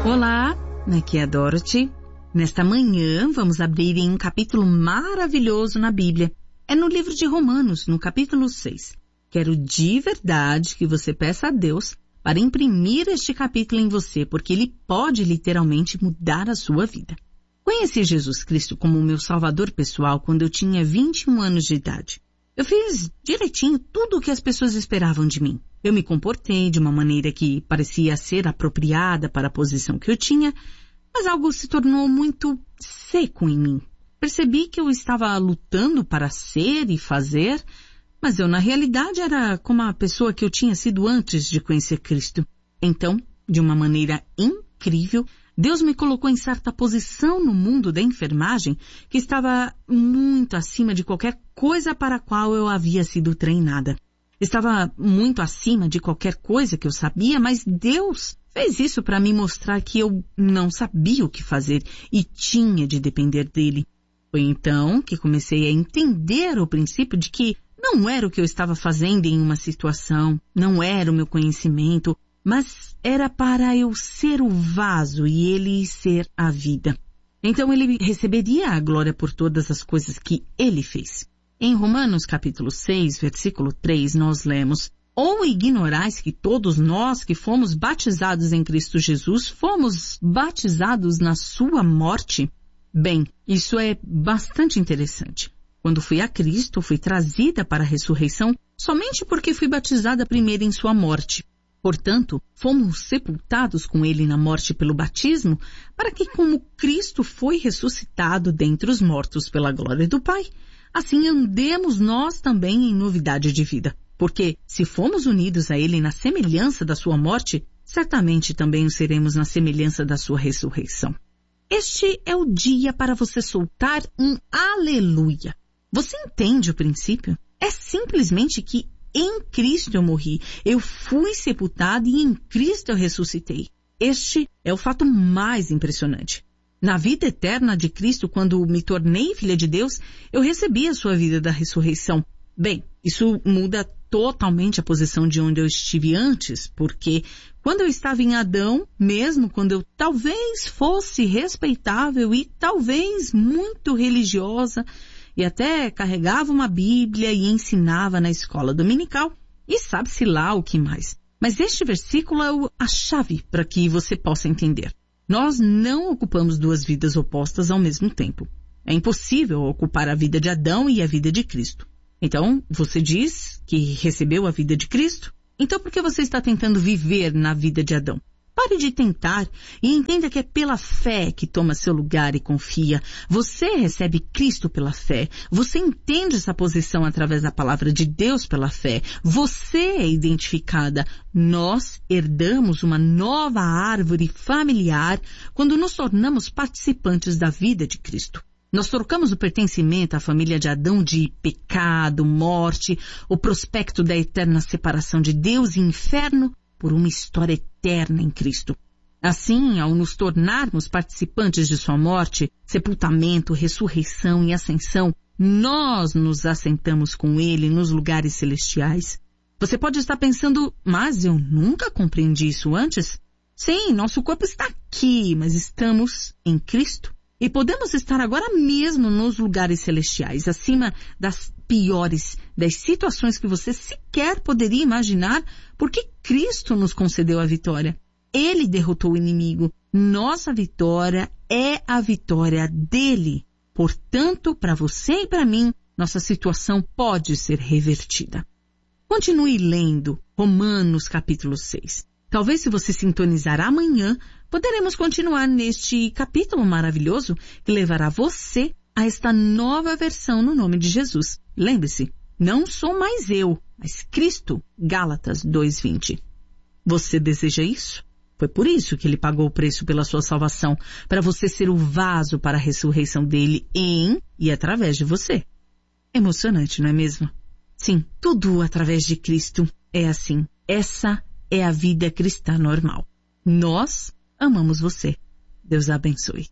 Olá, aqui é a Dorothy. Nesta manhã vamos abrir em um capítulo maravilhoso na Bíblia. É no livro de Romanos, no capítulo 6. Quero de verdade que você peça a Deus para imprimir este capítulo em você, porque ele pode literalmente mudar a sua vida. Conheci Jesus Cristo como meu salvador pessoal quando eu tinha 21 anos de idade. Eu fiz direitinho tudo o que as pessoas esperavam de mim. Eu me comportei de uma maneira que parecia ser apropriada para a posição que eu tinha, mas algo se tornou muito seco em mim. Percebi que eu estava lutando para ser e fazer, mas eu na realidade era como a pessoa que eu tinha sido antes de conhecer Cristo. Então, de uma maneira incrível, Deus me colocou em certa posição no mundo da enfermagem que estava muito acima de qualquer coisa para a qual eu havia sido treinada. Estava muito acima de qualquer coisa que eu sabia, mas Deus fez isso para me mostrar que eu não sabia o que fazer e tinha de depender dele. Foi então que comecei a entender o princípio de que não era o que eu estava fazendo em uma situação, não era o meu conhecimento, mas era para eu ser o vaso e ele ser a vida. Então ele receberia a glória por todas as coisas que ele fez. Em Romanos capítulo 6, versículo 3, nós lemos: Ou ignorais que todos nós que fomos batizados em Cristo Jesus, fomos batizados na sua morte? Bem, isso é bastante interessante. Quando fui a Cristo, fui trazida para a ressurreição somente porque fui batizada primeiro em sua morte. Portanto, fomos sepultados com ele na morte pelo batismo, para que, como Cristo foi ressuscitado dentre os mortos pela glória do Pai, assim andemos nós também em novidade de vida. Porque, se fomos unidos a ele na semelhança da sua morte, certamente também o seremos na semelhança da sua ressurreição. Este é o dia para você soltar um aleluia. Você entende o princípio? É simplesmente que em Cristo eu morri, eu fui sepultado e em Cristo eu ressuscitei. Este é o fato mais impressionante. Na vida eterna de Cristo, quando me tornei filha de Deus, eu recebi a sua vida da ressurreição. Bem, isso muda totalmente a posição de onde eu estive antes, porque quando eu estava em Adão, mesmo quando eu talvez fosse respeitável e talvez muito religiosa, e até carregava uma Bíblia e ensinava na escola dominical, e sabe-se lá o que mais. Mas este versículo é a chave para que você possa entender. Nós não ocupamos duas vidas opostas ao mesmo tempo. É impossível ocupar a vida de Adão e a vida de Cristo. Então, você diz que recebeu a vida de Cristo? Então, por que você está tentando viver na vida de Adão? Pare de tentar e entenda que é pela fé que toma seu lugar e confia. Você recebe Cristo pela fé. Você entende essa posição através da palavra de Deus pela fé. Você é identificada. Nós herdamos uma nova árvore familiar quando nos tornamos participantes da vida de Cristo. Nós trocamos o pertencimento à família de Adão de pecado, morte, o prospecto da eterna separação de Deus e inferno por uma história eterna em Cristo. Assim, ao nos tornarmos participantes de sua morte, sepultamento, ressurreição e ascensão, nós nos assentamos com ele nos lugares celestiais. Você pode estar pensando, mas eu nunca compreendi isso antes? Sim, nosso corpo está aqui, mas estamos em Cristo. E podemos estar agora mesmo nos lugares celestiais, acima das piores, das situações que você sequer poderia imaginar, porque Cristo nos concedeu a vitória. Ele derrotou o inimigo. Nossa vitória é a vitória dele. Portanto, para você e para mim, nossa situação pode ser revertida. Continue lendo Romanos capítulo 6. Talvez se você sintonizar amanhã, poderemos continuar neste capítulo maravilhoso que levará você a esta nova versão no nome de Jesus. Lembre-se, não sou mais eu, mas Cristo. Gálatas 2:20. Você deseja isso? Foi por isso que ele pagou o preço pela sua salvação, para você ser o vaso para a ressurreição dele em e através de você. Emocionante, não é mesmo? Sim, tudo através de Cristo é assim. Essa é a vida cristã normal. Nós amamos você. Deus a abençoe.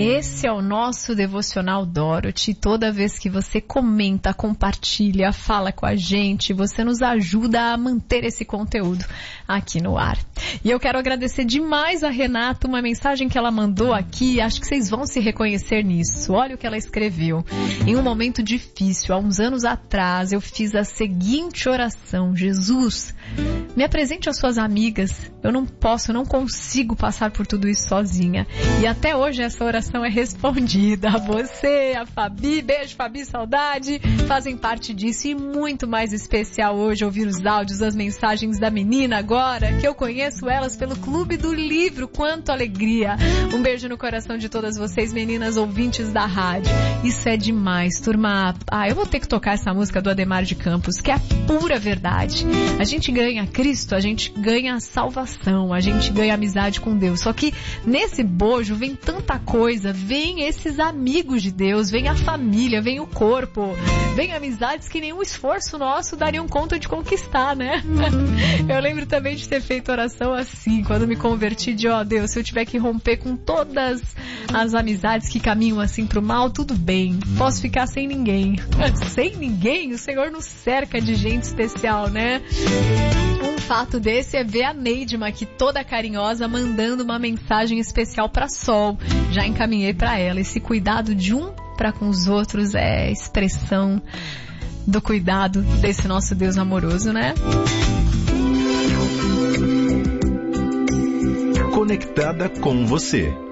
Esse é o nosso Devocional Dorothy. Toda vez que você comenta, compartilha, fala com a gente, você nos ajuda a manter esse conteúdo aqui no ar. E eu quero agradecer demais a Renata, uma mensagem que ela mandou aqui, acho que vocês vão se reconhecer nisso. Olha o que ela escreveu. Em um momento difícil, há uns anos atrás, eu fiz a seguinte oração: Jesus, me apresente às suas amigas. Eu não consigo passar por tudo isso sozinha. E até hoje essa oração é respondida. Você, a Fabi, beijo Fabi, saudade, fazem parte disso. E muito mais especial hoje ouvir os áudios, as mensagens da menina agora, que eu conheço elas pelo Clube do Livro. Quanta alegria. Um beijo no coração de todas vocês, meninas ouvintes da rádio. Isso é demais, turma. Eu vou ter que tocar essa música do Ademar de Campos, que é a pura verdade. A gente ganha Cristo, a gente ganha a salvação, a gente ganha amizade com Deus. Só que nesse bojo vem tanta coisa, vem esses amigos de Deus, vem a família, vem o corpo, vem amizades que nenhum esforço nosso dariam conta de conquistar, né? Eu lembro também de ter feito oração assim, quando me converti, de Deus, se eu tiver que romper com todas as amizades que caminham assim pro mal, tudo bem, posso ficar sem ninguém. Sem ninguém? O Senhor nos cerca de gente especial, né? Um fato desse é ver a Neidma aqui toda carinhosa mandando uma mensagem especial para Sol. Já encaminhei para ela. Esse cuidado de um para com os outros é expressão do cuidado desse nosso Deus amoroso, né? Conectada com você.